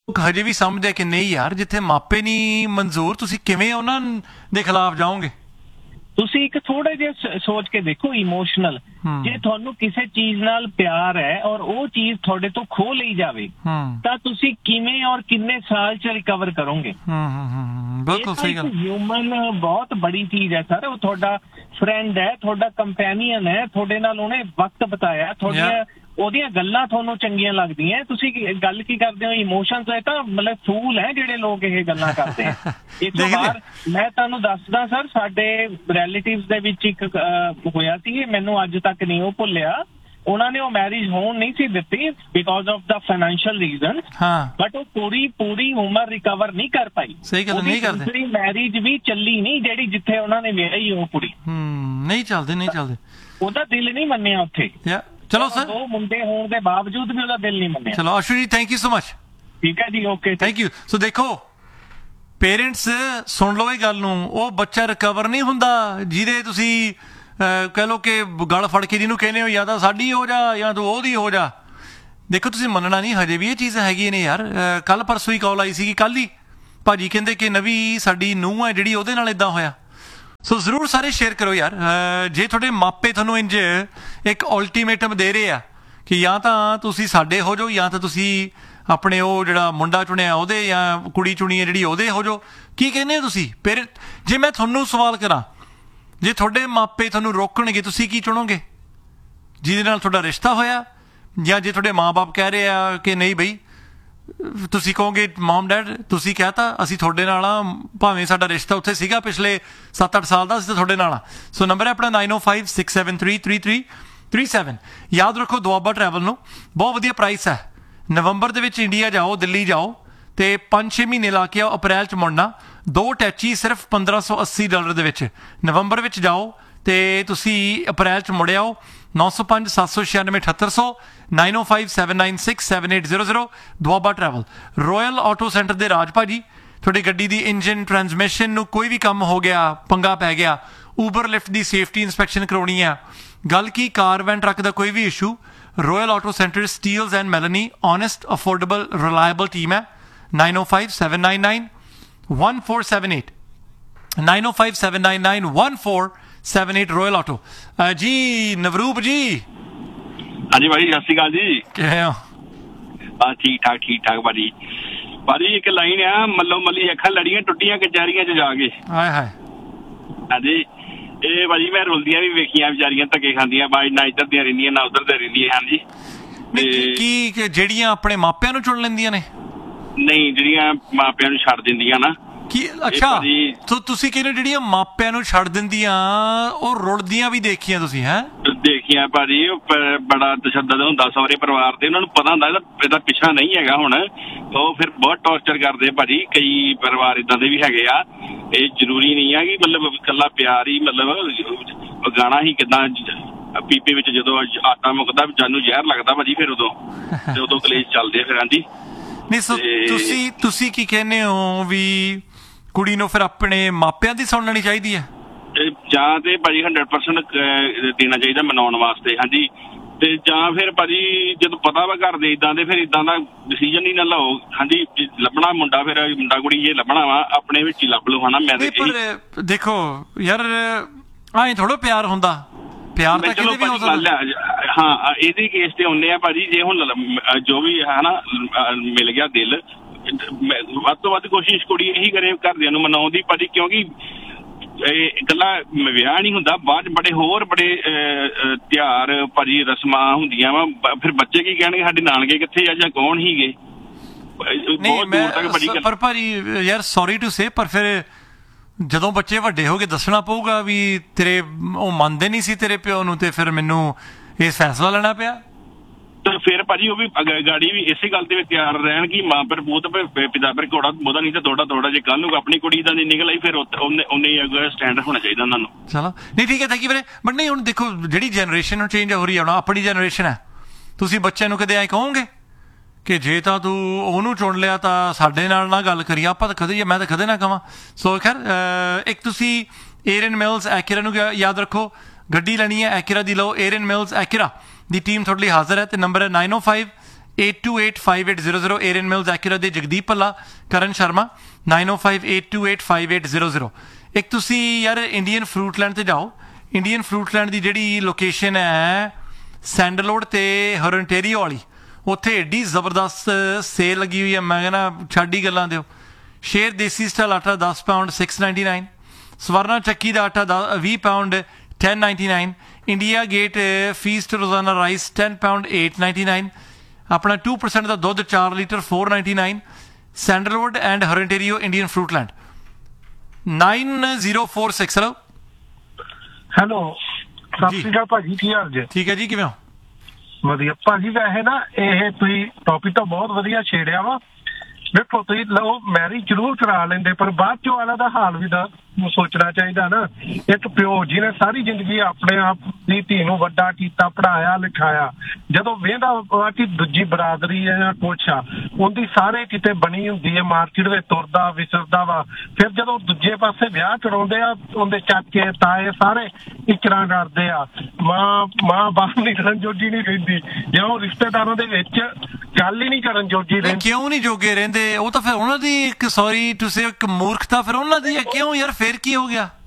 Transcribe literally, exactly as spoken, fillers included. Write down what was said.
ਹਜੇ ਵੀ ਸਮਝਦੇ ਕਿ ਨਹੀਂ ਯਾਰ, ਜਿੱਥੇ ਮਾਪੇ ਨਹੀਂ ਮਨਜ਼ੂਰ, ਤੁਸੀਂ ਕਿਵੇਂ ਉਹਨਾਂ ਦੇ ਖਿਲਾਫ ਜਾਓਗੇ? ਤੁਸੀਂ ਇੱਕ ਥੋੜਾ ਜਿਹਾ ਸੋਚ ਕੇ ਦੇਖੋ, ਇਮੋਸ਼ਨਲ, ਜੇ ਤੁਹਾਨੂੰ ਕਿਸੇ ਚੀਜ਼ ਨਾਲ ਪਿਆਰ ਹੈ ਔਰ ਉਹ ਚੀਜ਼ ਤੁਹਾਡੇ ਤੋਂ ਖੋ ਲਈ ਜਾਵੇ ਤਾਂ ਤੁਸੀਂ ਕਿਵੇਂ ਔਰ ਕਿੰਨੇ ਸਾਲ ਚ ਰਿਕਵਰ ਕਰੋਗੇ? ਬਿਲਕੁਲ ਸਹੀ ਗੱਲ। ਹਿਊਮਨ ਬਹੁਤ ਬੜੀ ਚੀਜ਼ ਹੈ ਸਰ, ਉਹ ਤੁਹਾਡਾ ਫਰੈਂਡ ਹੈ, ਤੁਹਾਡਾ ਕੰਪੈਨੀਅਨ ਹੈ, ਤੁਹਾਡੇ ਨਾਲ ਉਹਨੇ ਵਕਤ ਬਿਤਾਇਆ, ਤੁਹਾਡੀਆਂ ਉਹਦੀਆਂ ਗੱਲਾਂ ਤੁਹਾਨੂੰ ਚੰਗੀਆਂ ਲੱਗਦੀਆਂ, ਤੁਸੀਂ ਗੱਲ ਕੀ ਕਰਦੇ ਹੋ? ਇਮੋਸ਼ਨਸ ਹੈ ਤਾਂ ਮਤਲਬ ਫੂਲ ਹੈ ਜਿਹੜੇ ਲੋਕ ਇਹ ਗੱਲਾਂ ਕਰਦੇ ਆ। ਇਸ ਤੋਂ ਬਾਅਦ ਮੈਂ ਤੁਹਾਨੂੰ ਦੱਸਦਾ ਸਰ, ਸਾਡੇ ਰਿਲੇਟਿਵਸ ਦੇ ਵਿੱਚ ਇੱਕ ਹੋਇਆ ਸੀ, ਮੈਨੂੰ ਅੱਜ ਤੱਕ ਨਹੀਂ ਉਹ ਭੁੱਲਿਆ। ਉਹਨਾਂ ਨੇ ਉਹ ਮੈਰਿਜ ਹੋਣ ਨਹੀਂ ਸੀ ਦਿੱਤੀ because of the financial reason, but ਉਹ ਪੂਰੀ ਪੂਰੀ ਉਮਰ ਰਿਕਵਰ ਨਹੀਂ ਕਰ ਪਾਈ। ਸਹੀ ਗੱਲ ਨਹੀਂ ਕਰਦੇ। ਦੂਸਰੀ ਮੈਰਿਜ ਵੀ ਚੱਲੀ ਨਹੀਂ, ਜਿਹੜੀ ਜਿੱਥੇ ਉਹਨਾਂ ਨੇ ਵਿਆਹੀ ਉਹ ਕੁੜੀ। ਨਹੀਂ ਚੱਲਦੇ, ਨਹੀਂ ਚੱਲਦੇ। ਉਹਦਾ ਦਿਲ ਨਹੀਂ ਮੰਨਿਆ ਉੱਥੇ। ਚਲੋ ਸਰ, ਦੋ ਮੁੰਡੇ ਹੋਣ ਦੇ ਬਾਵਜੂਦ ਵੀ ਉਹਦਾ ਦਿਲ ਨਹੀਂ ਮੰਨਿਆ। ਚਲੋ ਆਸ਼ੂ ਜੀ, ਥੈਂਕ ਯੂ ਸੋ ਮਚ। ਠੀਕ ਹੈ ਜੀ, ਓਕੇ, ਥੈਂਕ ਯੂ। ਸੋ ਦੇਖੋ ਪੇਰੈਂਟਸ, ਸੁਣ ਲਓ ਇਹ ਗੱਲ ਨੂੰ, ਉਹ ਬੱਚਾ ਰਿਕਵਰ ਨਹੀਂ ਹੁੰਦਾ ਜਿਹਦੇ ਤੁਸੀਂ ਕਹਿ ਲਓ ਕਿ ਗਲ ਫੜ ਕੇ ਜਿਹਨੂੰ ਕਹਿੰਦੇ ਹੋ ਜਾਂ ਤਾਂ ਸਾਡੀ ਹੋ ਜਾ ਜਾਂ ਤੂੰ ਉਹਦੀ ਹੋ ਜਾ। ਦੇਖੋ ਤੁਸੀਂ ਮੰਨਣਾ ਨਹੀਂ, ਹਜੇ ਵੀ ਇਹ ਚੀਜ਼ ਹੈਗੀ ਨੇ ਯਾਰ। ਕੱਲ ਪਰਸੋਂ ਹੀ ਕਾਲ ਆਈ ਸੀਗੀ, ਕੱਲ ਹੀ ਭਾਜੀ ਕਹਿੰਦੇ ਕਿ ਨਵੀਂ ਸਾਡੀ ਨੂੰਹ ਹੈ ਜਿਹੜੀ, ਉਹਦੇ ਨਾਲ ਇੱਦਾਂ ਹੋਇਆ। ਸੋ ਜ਼ਰੂਰ ਸਾਰੇ ਸ਼ੇਅਰ ਕਰੋ ਯਾਰ। ਜੇ ਤੁਹਾਡੇ ਮਾਪੇ ਤੁਹਾਨੂੰ ਇੰਝ ਇੱਕ ਅਲਟੀਮੇਟਮ ਦੇ ਰਹੇ ਆ ਕਿ ਜਾਂ ਤਾਂ ਤੁਸੀਂ ਸਾਡੇ ਹੋ ਜਾਓ ਜਾਂ ਤਾਂ ਤੁਸੀਂ ਆਪਣੇ ਉਹ ਜਿਹੜਾ ਮੁੰਡਾ ਚੁਣਿਆ ਉਹਦੇ, ਜਾਂ ਕੁੜੀ ਚੁਣੀ ਹੈ ਜਿਹੜੀ ਉਹਦੇ ਹੋ ਜਾਓ, ਕੀ ਕਹਿੰਦੇ ਹੋ ਤੁਸੀਂ? ਫਿਰ ਜੇ ਮੈਂ ਤੁਹਾਨੂੰ ਸਵਾਲ ਕਰਾਂ, ਜੇ ਤੁਹਾਡੇ ਮਾਪੇ ਤੁਹਾਨੂੰ ਰੋਕਣਗੇ, ਤੁਸੀਂ ਕੀ ਚੁਣੋਗੇ? ਜਿਹਦੇ ਨਾਲ ਤੁਹਾਡਾ ਰਿਸ਼ਤਾ ਹੋਇਆ, ਜਾਂ ਜੇ ਤੁਹਾਡੇ ਮਾਂ ਬਾਪ ਕਹਿ ਰਹੇ ਆ ਕਿ ਨਹੀਂ ਬਈ, ਤੁਸੀਂ ਕਹੋਗੇ ਮਮ ਡੈਡ ਤੁਸੀਂ ਕਹਿਤਾ ਅਸੀਂ ਤੁਹਾਡੇ ਨਾਲ ਆ, ਭਾਵੇਂ ਸਾਡਾ ਰਿਸ਼ਤਾ ਉੱਥੇ ਸੀਗਾ ਪਿਛਲੇ ਸੱਤ ਅੱਠ ਸਾਲ ਦਾ, ਅਸੀਂ ਤਾਂ ਤੁਹਾਡੇ ਨਾਲ ਆ। ਸੋ ਨੰਬਰ ਹੈ ਆਪਣਾ ਨਾਈਨ ਓ five six seven three three three three seven. ਯਾਦ ਰੱਖੋ ਦੁਆਬਾ ਟਰੈਵਲ ਨੂੰ ਬਹੁਤ ਵਧੀਆ ਪ੍ਰਾਈਸ ਹੈ। ਨਵੰਬਰ ਦੇ ਵਿੱਚ ਇੰਡੀਆ ਜਾਓ, ਦਿੱਲੀ ਜਾਓ ਅਤੇ ਪੰਜ ਛੇ ਮਹੀਨੇ ਲਾ ਕੇ ਆਓ, ਅਪ੍ਰੈਲ 'ਚ ਮੁੜਨਾ। ਦੋ ਟੈਚੀ ਸਿਰਫ ਪੰਦਰਾਂ ਸੌ ਅੱਸੀ ਡਾਲਰ ਦੇ ਵਿੱਚ। ਨਵੰਬਰ ਵਿੱਚ ਜਾਓ ਅਤੇ ਤੁਸੀਂ ਅਪ੍ਰੈਲ 'ਚ ਮੁੜ ਆਓ। ਨੌ ਸੌ ਪੰਜ ਸੱਤ ਸੌ ਛਿਆਨਵੇਂ ਅਠੱਤਰ ਸੌ ਨਾਈਨ ਓ five seven nine six seven eight zero zero. Doaba travel. Royal auto centre ਦੇ ਰਾਜ ਭਾਜੀ, ਤੁਹਾਡੀ ਗੱਡੀ ਦੀ ਇੰਜਨ ਟਰਾਂਸਮਿਸ਼ਨ ਨੂੰ ਕੋਈ ਵੀ ਕੰਮ ਹੋ ਗਿਆ, ਪੰਗਾ ਪੈ ਗਿਆ, ਊਬਰ ਲਿਫਟ ਦੀ ਸੇਫਟੀ ਇੰਸਪੈਕਸ਼ਨ ਕਰਾਉਣੀ ਆ, ਗੱਲ ਕੀ ਕਾਰ ਵੈਨ ਟਰੱਕ ਦਾ ਕੋਈ ਵੀ issue, royal auto centre, Steeles and ਮੈਲਨੀ, honest, affordable, reliable team ਹੈ। ਨਾਈਨ ਓ five seven nine nine one four seven eight nine ਓ five seven nine nine one four seven eight royal auto. ਜੀ ਨਵਰੂਪ ਜੀ। ਹਾਂਜੀ ਭਾਜੀ, ਸਤਿ ਸ਼੍ਰੀ ਅਕਾਲ ਜੀ। ਕਿਵੇਂ ਹੋ? ਬਸ ਠੀਕ ਠਾਕ, ਠੀਕ ਠਾਕ ਭਾਜੀ। ਭਾਜੀ ਇੱਕ ਲਾਈਨ ਆ, ਮੱਲੋ ਮੱਲੀ ਅੱਖਾਂ ਲੜੀਆਂ ਟੁੱਟੀਆਂ ਕਚਹਿਰੀਆਂ 'ਚ ਜਾ ਕੇ। ਹਾਏ ਹਾਏ। ਹਾਂਜੀ, ਇਹ ਭਾਜੀ ਮੈਂ ਰੁਲਦੀਆਂ ਵੀ ਵੇਖੀਆਂ, ਵਿਚਾਰੀਆਂ ਧੱਕੇ ਖਾਂਦੀਆਂ, ਬਾਜ ਨਾ ਇੱਧਰ ਦੀਆਂ ਰਹਿੰਦੀਆਂ ਨਾ ਉੱਧਰ ਦੀਆਂ ਰਹਿੰਦੀਆਂ। ਹਾਂਜੀ, ਕੀ ਜਿਹੜੀਆਂ ਆਪਣੇ ਮਾਪਿਆਂ ਨੂੰ ਚੁਣ ਲੈਂਦੀਆਂ ਨੇ? ਨਹੀਂ, ਜਿਹੜੀਆਂ ਮਾਪਿਆਂ ਨੂੰ ਛੱਡ ਦਿੰਦੀਆਂ ਨਾ। ਕੀ ਅੱਛਾ, ਤੁਸੀਂ ਕਹਿੰਦੇ ਜਿਹੜੀਆਂ ਮਾਪਿਆਂ ਨੂੰ ਛੱਡ ਦਿੰਦੀਆਂ ਉਹ ਰੁਲਦੀਆਂ ਵੀ ਦੇਖੀਆਂ ਤੁਸੀਂ? ਹੈ ਦੇਖੀਆਂ ਭਾਜੀ, ਉਹ ਬੜਾ ਤਸ਼ੱਦਦ ਹੁੰਦਾ ਸਹੁਰੇ ਪਰਿਵਾਰ ਤੇ, ਉਹਨਾਂ ਨੂੰ ਪਤਾ ਹੁੰਦਾ ਇਹਦਾ ਇਹਦਾ ਪਿੱਛਾ ਨਹੀਂ ਹੈਗਾ ਹੁਣ, ਉਹ ਫਿਰ ਬਹੁਤ ਟੌਰਚਰ ਕਰਦੇ ਭਾਜੀ। ਕਈ ਪਰਿਵਾਰ ਏਦਾਂ ਦੇ ਵੀ ਹੈਗੇ ਆ। ਇਹ ਜ਼ਰੂਰੀ ਨਹੀਂ ਆ ਕਿ ਮਤਲਬ ਇਕੱਲਾ ਪਿਆਰ ਹੀ, ਮਤਲਬ ਗਾਣਾ ਹੀ ਕਿੱਦਾਂ ਪੀਪੇ ਵਿੱਚ ਜਦੋਂ ਆਟਾ ਮੁੱਕਦਾ ਜਾਨੂੰ ਜ਼ਹਿਰ ਲੱਗਦਾ ਭਾਜੀ, ਫਿਰ ਉਦੋਂ ਤੇ ਉਦੋਂ ਕਲੇਸ਼ ਚੱਲਦੇ ਫਿਰ। ਹਾਂਜੀ ਨਹੀਂ, ਸੋ ਤੁਸੀਂ ਤੁਸੀਂ ਕੀ ਕਹਿੰਦੇ ਹੋ ਵੀ ਕੁੜੀ ਨੂੰ ਫਿਰ ਆਪਣੇ ਮਾਪਿਆਂ ਦੀ ਸੁਣ ਲੈਣੀ ਚਾਹੀਦੀ ਹੈ ਜਾਂ ਤੇ ਭਾਜੀ ਹੰਡਰਡ ਪਰਸੈਂਟ ਦੇਣਾ ਚਾਹੀਦਾ ਮਨਾਉਣ ਵਾਸਤੇ? ਹਾਂਜੀ, ਤੇ ਜਾਂ ਫਿਰ ਭਾਜੀ ਜਦੋਂ ਪਤਾ ਵਾ ਘਰ ਦੇ ਇੱਦਾਂ ਦੇ, ਫਿਰ ਇੱਦਾਂ ਦਾ ਡਿਸੀਜਨ ਹੀ ਨਾ ਲਓ। ਹਾਂਜੀ, ਲੱਭਣਾ ਮੁੰਡਾ, ਫਿਰ ਮੁੰਡਾ ਕੁੜੀ ਜੇ ਲੱਭਣਾ ਵਾ ਆਪਣੇ ਵਿੱਚ ਹੀ ਲੱਭ ਲਓ। ਹਨਾ, ਮੈਂ ਪਰ ਦੇਖੋ ਯਾਰ ਐਂ ਥੋੜ੍ਹਾ ਪਿਆਰ ਹੁੰਦਾ, ਪਿਆਰ ਤਾਂ ਕਿਤੇ ਵੀ ਹੋ ਸਕਦਾ। ਹਾਂ, ਇਹਦੇ ਕੇਸ ਤੇ ਆਉਂਦੇ ਆ ਭਾਜੀ, ਜੇ ਹੁਣ ਜੋ ਵੀ ਹੈ ਨਾ ਮਿਲ ਗਿਆ ਦਿਲ, ਵੱਧ ਤੋਂ ਵੱਧ ਕੋਸ਼ਿਸ਼ ਕੁੜੀ ਇਹੀ ਕਰੇ ਘਰਦਿਆਂ ਨੂੰ ਮਨਾਉਣ ਦੀ ਭਾਜੀ, ਕਿਉਂਕਿ ਇਕੱਲਾ ਵਿਆਹ ਨਹੀਂ ਹੁੰਦਾ, ਬਾਅਦ ਬੜੇ ਹੋਰ ਬੜੇ ਤਿਉਹਾਰ ਭਾਜੀ, ਰਸਮਾਂ ਹੁੰਦੀਆਂ ਵਾ। ਫਿਰ ਬੱਚੇ ਕੀ ਕਹਿਣਗੇ, ਸਾਡੇ ਨਾਨਕੇ ਕਿੱਥੇ ਆ ਜਾਂ ਕੌਣ ਹੀਗੇ, ਬਹੁਤ ਦੂਰ ਤੱਕ ਭਾਜੀ। ਪਰ ਭਾਜੀ ਯਾਰ ਸੌਰੀ ਟੂ ਸੇ, ਪਰ ਫਿਰ ਜਦੋਂ ਬੱਚੇ ਵੱਡੇ ਹੋ ਕੇ ਦੱਸਣਾ ਪਊਗਾ ਵੀ ਤੇਰੇ ਉਹ ਮੰਨਦੇ ਨਹੀਂ ਸੀ ਤੇਰੇ ਪਿਓ ਨੂੰ, ਤੇ ਫਿਰ ਮੈਨੂੰ ਇਹ ਫੈਸਲਾ ਲੈਣਾ ਪਿਆ। ਤੇ ਫਿਰ ਭਾਜੀ ਉਹ ਵੀ ਗਾੜੀ ਵੀ ਇਸੇ ਗੱਲ ਤੇ ਤਿਆਰ ਰਹਿਣ ਕਿ ਮਾਂ ਪਰ ਬੂਤ ਪਿਤਾ ਪਰ ਘੋੜਾ ਬਹੁਤਾ ਨਹੀਂ ਤੇ ਥੋੜਾ ਥੋੜਾ ਜੇ ਕੱਲ ਨੂੰ ਆਪਣੀ ਕੁੜੀ ਦਾ ਨਹੀਂ ਨਿਕਲ ਆਈ, ਫਿਰ ਉਹਨੇ ਉਹਨੇ ਸਟੈਂਡ ਹੋਣਾ ਚਾਹੀਦਾ ਉਹਨਾਂ ਨੂੰ। ਚਲੋ ਨਹੀਂ, ਠੀਕ ਹੈ, ਥੈਂਕ ਯੂ ਵੀਰੇ। ਬਟ ਨਹੀਂ, ਹੁਣ ਦੇਖੋ ਜਿਹੜੀ ਜਨਰੇਸ਼ਨ ਚੇਂਜ ਹੋ ਰਹੀ ਹੈ, ਹੁਣ ਆਪਣੀ ਜਨਰੇਸ਼ਨ ਹੈ, ਤੁਸੀਂ ਬੱਚਿਆਂ ਨੂੰ ਕਦੇ ਐਂ ਕਹੋਗੇ ਕਿ ਜੇ ਤਾਂ ਤੂੰ ਉਹਨੂੰ ਚੁਣ ਲਿਆ ਤਾਂ ਸਾਡੇ ਨਾਲ ਨਾ ਗੱਲ ਕਰੀ? ਆਪਾਂ ਤਾਂ ਕਦੇ, ਮੈਂ ਤਾਂ ਕਦੇ ਨਾ ਕਹਾਂ। ਸੋ ਖੈਰ, ਇੱਕ ਤੁਸੀਂ ਏਰਨ ਮਿਲਸ ਐਕਿਰਾ ਨੂੰ ਯਾਦ ਰੱਖੋ, ਗੱਡੀ ਲੈਣੀ ਹੈ ਐਕਿਰਾ ਦੀ ਲਓ, ਏਰਨ ਮਿਲਸ ਐਕਿਰਾ ਦੀ ਟੀਮ ਤੁਹਾਡੇ ਲਈ ਹਾਜ਼ਰ ਹੈ। ਅਤੇ ਨੰਬਰ ਹੈ ਨਾਈਨ ਓ five eight two eight five eight zero zero, ਏਰਨ mills ਐਕੂਰਾ ਦੇ ਜਗਦੀਪ ਭੱਲਾ, ਕਰਨ Sharma nine oh five eight two eight five eight zero zero। ਇੱਕ ਤੁਸੀਂ ਯਾਰ ਇੰਡੀਅਨ ਫਰੂਟਲੈਂਡ 'ਤੇ ਜਾਓ। ਇੰਡੀਅਨ ਫਰੂਟਲੈਂਡ ਦੀ ਜਿਹੜੀ ਲੋਕੇਸ਼ਨ ਹੈ ਸੈਂਡਲਵੁੱਡ ਤੇ ਹੋਰਨਟੇਰੀਓ ਵਾਲੀ, ਉੱਥੇ ਐਡੀ ਜ਼ਬਰਦਸਤ ਸੇਲ ਲੱਗੀ ਹੋਈ ਹੈ, ਮੈਂ ਕਹਿੰਦਾ ਛੱਡ ਹੀ ਗੱਲਾਂ ਦਿਓ। ਸ਼ੇਰ ਦੇਸੀ ਸਟਾਈਲ ਆਟਾ ਦਸ pound six ninety nine, Swarna ਚੱਕੀ ਦਾ ਆਟਾ ਦ ਵੀਹ pound ten ninety-nine, India gate ਫੀਸਟ ਰੋਜ਼ਾਨਾ rice ten pound eight ninety-nine, ਆਪਣਾ two percent ਦਾ ਦੁੱਧ ਚਾਰ litre four ninety-nine, sandalwood and ਹੋਰਨਟੇਰੀਓ Indian ਫਰੂਟਲੈਂਡ। nine zero four six। Hello hello, ਸਤਿ ਸ਼੍ਰੀ ਅਕਾਲ ਭਾਜੀ, ਕੀ ਹਾਲ ਜੇ? ਠੀਕ ਹੈ ਜੀ, ਕਿਵੇਂ ਹੋ? ਵਧੀਆ ਭਾਜੀ। ਵੈਸੇ ਨਾ ਇਹ ਤੁਸੀਂ ਟੌਪਿਕ ਤਾਂ ਬਹੁਤ ਵਧੀਆ ਛੇੜਿਆ ਵਾ। ਵੇਖੋ ਤੁਸੀਂ ਲਓ ਮੈਰਿਜ ਜ਼ਰੂਰ ਕਰਾ ਲੈਂਦੇ, ਪਰ ਬਾਅਦ ਚੋਂ ਵਾਲਾ ਦਾ ਹਾਲ ਵੀ ਦਾ ਸੋਚਣਾ ਚਾਹੀਦਾ ਨਾ। ਇੱਕ ਪਿਓ ਜਿਹਨੇ ਸਾਰੀ ਜ਼ਿੰਦਗੀ ਆਪਣੇ ਆਪ ਦੀ ਧੀ ਨੂੰ ਵੱਡਾ ਕੀਤਾ, ਪੜ੍ਹਾਇਆ ਲਿਖਾਇਆ, ਜਦੋਂ ਵੇਂਦਾ ਵਾ ਕਿ ਦੂਜੀ ਬਰਾਦਰੀ ਹੈ ਜਾਂ ਕੁਛ ਆ, ਉਹਦੀ ਸਾਰੇ ਕਿਤੇ ਬਣੀ ਹੁੰਦੀ ਹੈ, ਮਾਰਕੀਟ ਵਿੱਚ ਤੁਰਦਾ ਵਿਚਰਦਾ ਵਾ, ਫਿਰ ਜਦੋਂ ਦੂਜੇ ਪਾਸੇ ਵਿਆਹ ਕਰਾਉਂਦੇ ਆ, ਉਹਦੇ ਚਾਚੇ ਤਾਏ ਸਾਰੇ ਇਕਰਾਂ ਕਰਦੇ ਆ, ਮਾਂ ਮਾਂ ਬਾਪ ਨਹੀਂ ਕਰਨ ਜੋਗੀ ਨਹੀਂ ਰਹਿੰਦੀ, ਜਾਂ ਉਹ ਰਿਸ਼ਤੇਦਾਰਾਂ ਦੇ ਵਿੱਚ ਗੱਲ ਹੀ ਨਹੀਂ ਕਰਨ ਜੋਗੀ ਰਹਿੰਦੀ। ਕਿਉਂ ਨਹੀਂ ਜੋਗੇ ਰਹਿੰਦੇ? ਉਹ ਤਾਂ ਫਿਰ ਉਹਨਾਂ ਦੀ ਇੱਕ ਸੌਰੀ ਤੁਸੀਂ ਇੱਕ ਮੂਰਖਤਾ ਫਿਰ ਉਹਨਾਂ ਦੀ ਹੈ। ਕਿਉਂ ਯਾਰ, ਫਿਰ ਕੀ ਹੋ ਗਿਆ?